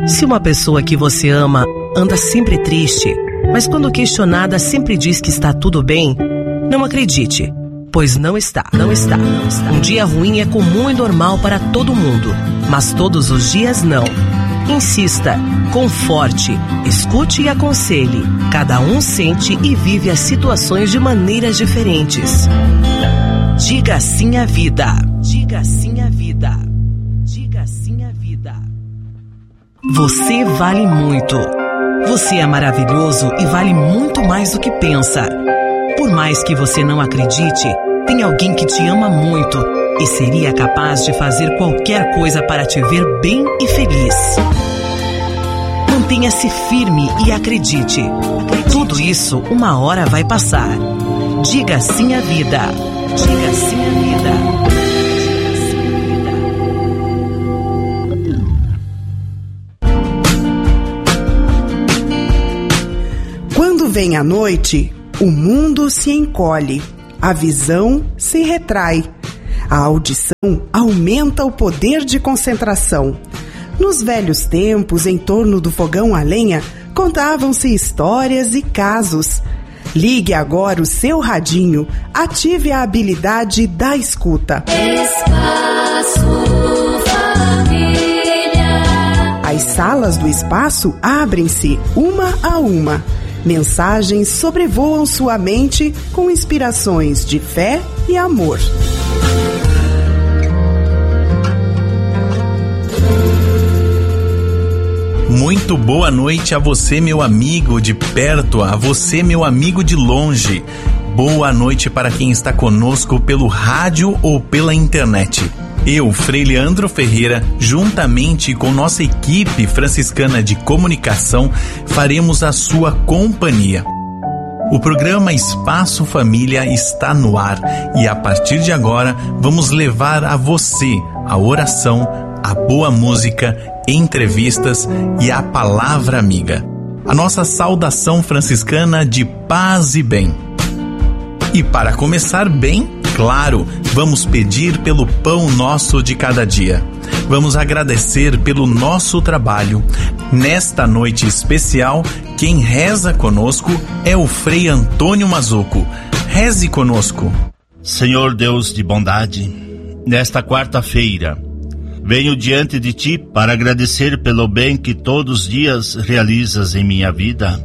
Se uma pessoa que você ama anda sempre triste, mas quando questionada sempre diz que está tudo bem, não acredite, pois não está. Um dia ruim é comum e normal para todo mundo, mas todos os dias não. Insista, conforte, escute e aconselhe. Cada um sente e vive as situações de maneiras diferentes. Diga sim à vida. Diga sim à vida. Diga sim à vida. Você vale muito. Você é maravilhoso e vale muito mais do que pensa. Por mais que você não acredite, tem alguém que te ama muito e seria capaz de fazer qualquer coisa para te ver bem e feliz. Mantenha-se firme e acredite. Tudo isso uma hora vai passar. Diga sim à vida. Diga sim à vida. Quando vem a noite, o mundo se encolhe, a visão se retrai, a audição aumenta o poder de concentração. Nos velhos tempos, em torno do fogão a lenha, contavam-se histórias e casos. Ligue agora o seu radinho, ative a habilidade da escuta. Espaço Família. As salas do espaço abrem-se uma a uma. Mensagens sobrevoam sua mente com inspirações de fé e amor. Muito boa noite a você, meu amigo de perto, a você, meu amigo de longe. Boa noite para quem está conosco pelo rádio ou pela internet. Eu, Frei Leandro Ferreira, juntamente com nossa equipe franciscana de comunicação, faremos a sua companhia. O programa Espaço Família está no ar e a partir de agora vamos levar a você a oração, a boa música, entrevistas e a palavra amiga. A nossa saudação franciscana de paz e bem. E para começar bem, claro, vamos pedir pelo pão nosso de cada dia. Vamos agradecer pelo nosso trabalho. Nesta noite especial, quem reza conosco é o Frei Antônio Mazzuco. Reze conosco. Senhor Deus de bondade, nesta quarta-feira, venho diante de Ti para agradecer pelo bem que todos os dias realizas em minha vida.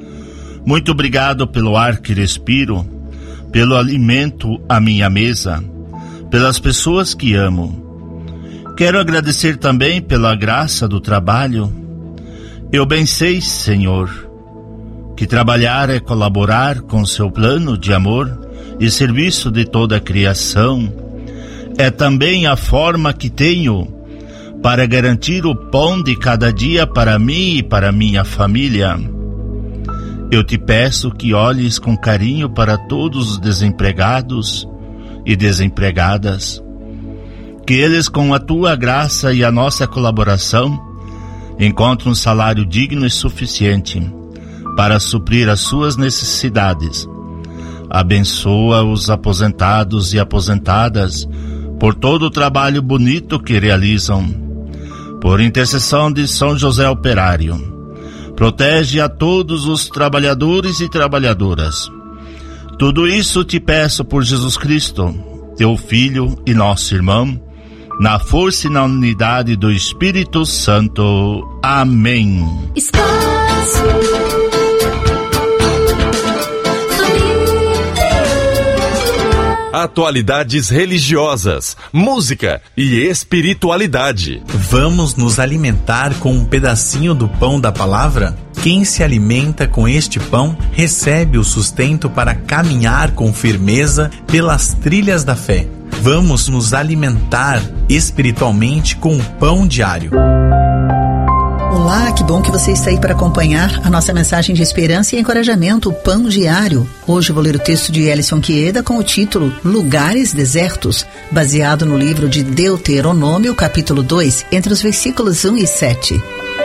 Muito obrigado pelo ar que respiro, pelo alimento à minha mesa, pelas pessoas que amo. Quero agradecer também pela graça do trabalho. Eu bem sei, Senhor, que trabalhar é colaborar com seu plano de amor e serviço de toda a criação. É também a forma que tenho para garantir o pão de cada dia para mim e para minha família. Eu te peço que olhes com carinho para todos os desempregados e desempregadas, que eles, com a tua graça e a nossa colaboração, encontrem um salário digno e suficiente para suprir as suas necessidades. Abençoa os aposentados e aposentadas por todo o trabalho bonito que realizam. Por intercessão de São José Operário, protege a todos os trabalhadores e trabalhadoras. Tudo isso te peço por Jesus Cristo, teu Filho e nosso irmão, na força e na unidade do Espírito Santo. Amém. Atualidades religiosas, música e espiritualidade. Vamos nos alimentar com um pedacinho do pão da palavra? Quem se alimenta com este pão recebe o sustento para caminhar com firmeza pelas trilhas da fé. Vamos nos alimentar espiritualmente com o pão diário. Olá, que bom que você está aí para acompanhar a nossa mensagem de esperança e encorajamento, o Pão Diário. Hoje eu vou ler o texto de Elison Chieda com o título Lugares Desertos, baseado no livro de Deuteronômio, capítulo 2, entre os versículos 1 e 7.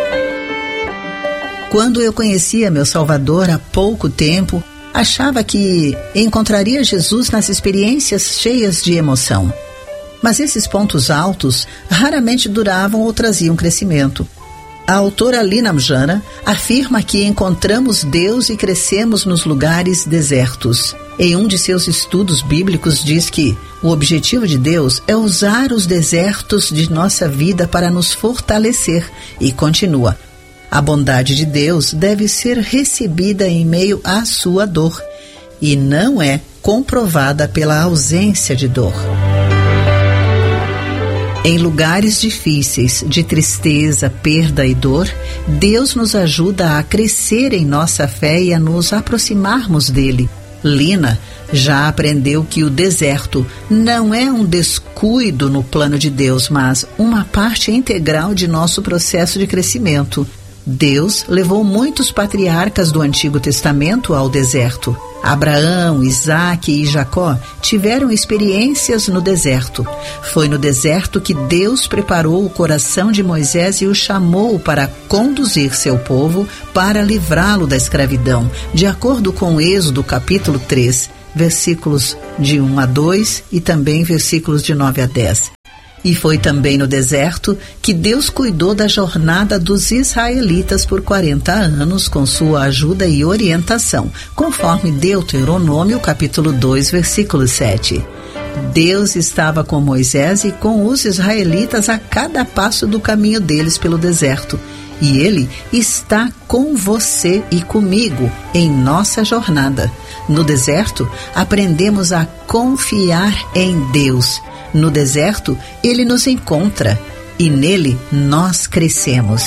Quando eu conhecia meu Salvador há pouco tempo, achava que encontraria Jesus nas experiências cheias de emoção. Mas esses pontos altos raramente duravam ou traziam crescimento. A autora Lina Mjana afirma que encontramos Deus e crescemos nos lugares desertos. Em um de seus estudos bíblicos diz que o objetivo de Deus é usar os desertos de nossa vida para nos fortalecer, e continua: a bondade de Deus deve ser recebida em meio à sua dor e não é comprovada pela ausência de dor. Em lugares difíceis, de tristeza, perda e dor, Deus nos ajuda a crescer em nossa fé e a nos aproximarmos dele. Lina já aprendeu que o deserto não é um descuido no plano de Deus, mas uma parte integral de nosso processo de crescimento. Deus levou muitos patriarcas do Antigo Testamento ao deserto. Abraão, Isaque e Jacó tiveram experiências no deserto. Foi no deserto que Deus preparou o coração de Moisés e o chamou para conduzir seu povo para livrá-lo da escravidão, de acordo com Êxodo capítulo 3, versículos de 1 a 2 e também versículos de 9 a 10. E foi também no deserto que Deus cuidou da jornada dos israelitas por 40 anos com sua ajuda e orientação, conforme Deuteronômio capítulo 2, versículo 7. Deus estava com Moisés e com os israelitas a cada passo do caminho deles pelo deserto. E Ele está com você e comigo em nossa jornada. No deserto, aprendemos a confiar em Deus. No deserto, Ele nos encontra e nele nós crescemos.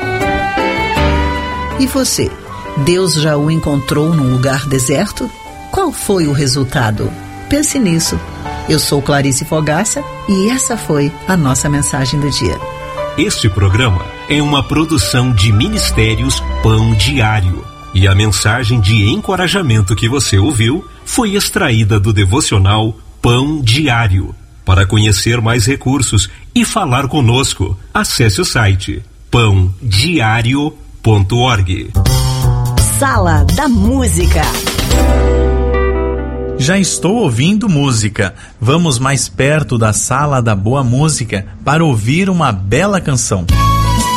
E você? Deus já o encontrou num lugar deserto? Qual foi o resultado? Pense nisso. Eu sou Clarice Fogaça e essa foi a nossa mensagem do dia. Este programa é uma produção de Ministérios Pão Diário. E a mensagem de encorajamento que você ouviu foi extraída do devocional Pão Diário. Para conhecer mais recursos e falar conosco, acesse o site pãodiario.org. Sala da Música. Já estou ouvindo música. Vamos mais perto da Sala da Boa Música para ouvir uma bela canção.